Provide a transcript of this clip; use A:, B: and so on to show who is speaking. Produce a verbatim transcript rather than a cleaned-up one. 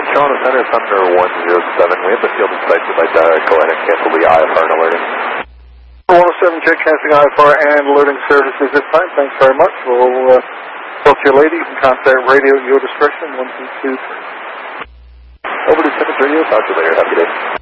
A: Toronto Center, Thunder one zero seven. We have the field inspected by Dara. Go ahead and cancel the I F R and alerting.
B: one oh seven, check canceling I F R and alerting services this time. Thanks very much. We'll uh, talk to you later. You can contact radio at your discretion, one two two three.
A: Over to Timmins Radio. Talk to you later. Have a good day.